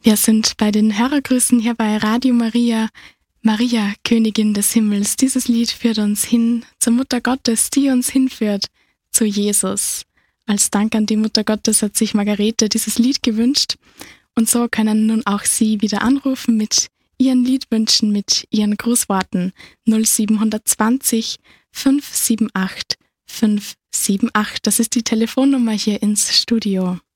Wir sind bei den Hörergrüßen hier bei Radio Maria. Maria, Königin des Himmels. Dieses Lied führt uns hin zur Mutter Gottes, die uns hinführt zu Jesus. Als Dank an die Mutter Gottes hat sich Margarete dieses Lied gewünscht. Und so können nun auch Sie wieder anrufen mit Ihren Liedwünschen, mit Ihren Grußworten 0720 578 578. Das ist die Telefonnummer hier ins Studio.